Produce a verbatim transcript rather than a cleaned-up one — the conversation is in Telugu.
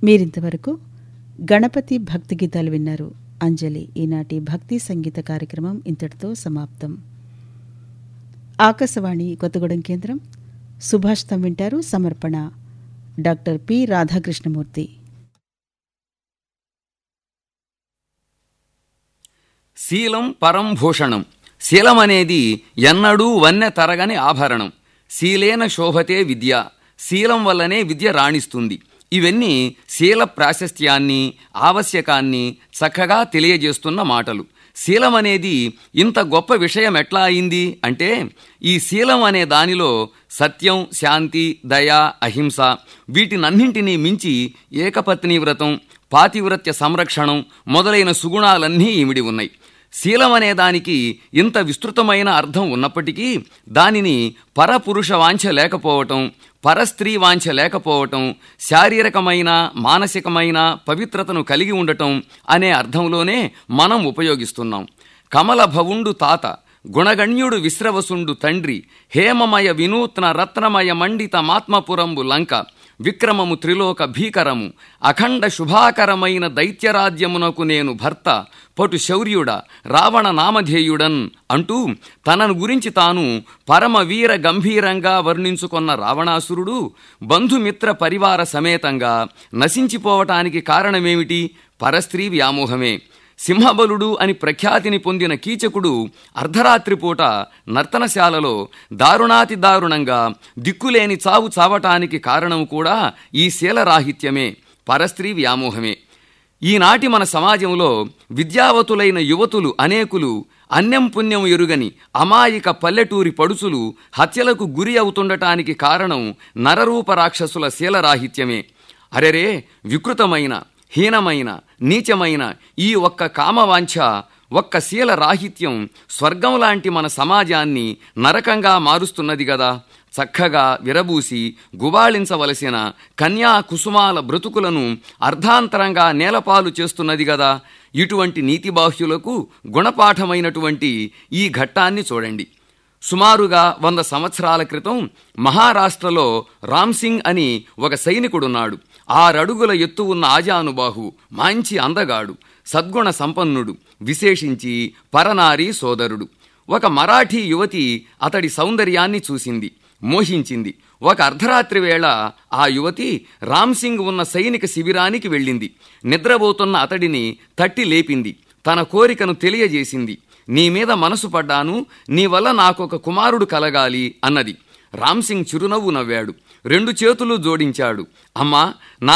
మీరింతవరకు గణపతి భక్తి గీతాలు విన్నారు. అంజలి ఈనాటి భక్తి సంగీత కార్యక్రమం ఇంతటితో సమాప్తం. ఆకాశవాణి కొత్తగూడెం కేంద్రం సుభాషితం వింటారు. సమర్పణ డాక్టర్ పి రాధాకృష్ణమూర్తి. శీలం పరం భూషణం. శీలం అనేది ఎన్నడూ వన్నె తరగని ఆభరణం. శీలేన శోభతే విద్య. శీలం వల్లనే విద్య రాణిస్తుంది. ఇవన్నీ శీల ప్రాశస్త్యాన్ని, ఆవశ్యకాన్ని చక్కగా తెలియజేస్తున్న మాటలు. శీలం అనేది ఇంత గొప్ప విషయం ఎట్లా అయింది అంటే, ఈ శీలం అనే దానిలో సత్యం, శాంతి, దయ, అహింస వీటినన్నింటినీ మించి ఏకపత్ని వ్రతం, పాతివ్రత్య సంరక్షణం మొదలైన సుగుణాలన్నీ ఇమిడి ఉన్నాయి. శీలం అనే దానికి ఇంత విస్తృతమైన అర్థం ఉన్నప్పటికీ దానిని పరపురుష వాంఛ లేకపోవటం, పరస్త్రీ వాంఛ లేకపోవటం, శారీరకమైన మానసికమైన పవిత్రతను కలిగి ఉండటం అనే అర్థంలోనే మనం ఉపయోగిస్తున్నాం. కమల భవుండు తాత, గుణగణ్యుడు విశ్రవసుండు తండ్రి, హేమమయ వినూత్న రత్నమయ మండిత మాత్మపురంబు లంక, విక్రమము త్రిలోక భీకరము, అఖండ శుభాకరమైన దైత్యరాజ్యమునకు నేను భర్త, పటు శౌర్యుడ రావణ నామధేయుడన్ అంటూ తనను గురించి తాను పరమవీర గంభీరంగా వర్ణించుకొన్న రావణాసురుడు బంధుమిత్ర పరివార సమేతంగా నశించిపోవటానికి కారణమేమిటి? పరస్త్రీ వ్యామోహమే. సింహబలుడు అని ప్రఖ్యాతిని పొందిన కీచకుడు అర్ధరాత్రిపూట నర్తనశాలలో దారుణాతి దారుణంగా దిక్కులేని చావు చావటానికి కారణం కూడా ఈ శీలరాహిత్యమే, పరస్త్రీ వ్యామోహమే. ఈనాటి మన సమాజంలో విద్యావతులైన యువతులు అనేకులు అన్యం పుణ్యం ఎరుగని అమాయక పల్లెటూరి పడుచులు హత్యలకు గురి అవుతుండటానికి కారణం నరరూప రాక్షసుల శీలరాహిత్యమే. అరెరే, వికృతమైన, హీనమైన, నీచమైన ఈ ఒక్క కామవాంఛ, ఒక్క శీల రాహిత్యం స్వర్గం లాంటి మన సమాజాన్ని నరకంగా మారుస్తున్నది గదా. చక్కగా విరబూసి గుబాళించవలసిన కన్యా కుసుమాల బ్రతుకులను అర్ధాంతరంగా నేలపాలు చేస్తున్నది గదా. ఇటువంటి నీతిబాహ్యులకు గుణపాఠమైనటువంటి ఈ ఘట్టాన్ని చూడండి. సుమారుగా వంద సంవత్సరాల క్రితం మహారాష్ట్రలో రామ్సింగ్ అని ఒక సైనికుడున్నాడు. ఆరడుగుల ఎత్తు ఉన్న ఆజానుబాహు, మంచి అందగాడు, సద్గుణ సంపన్నుడు, విశేషించి పరనారీ సోదరుడు. ఒక మరాఠీ యువతి అతడి సౌందర్యాన్ని చూసింది, మోహించింది. ఒక అర్ధరాత్రి వేళ ఆ యువతి రామ్సింగ్ ఉన్న సైనిక శిబిరానికి వెళ్ళింది. నిద్రపోతున్న అతడిని తట్టి లేపింది, తన కోరికను తెలియజేసింది. నీ మీద మనసు పడ్డాను, నీ వల్ల నాకొక కుమారుడు కలగాలి అన్నది. రామ్సింగ్ చిరునవ్వు నవ్వాడు, రెండు చేతులు జోడించాడు. అమ్మా, నా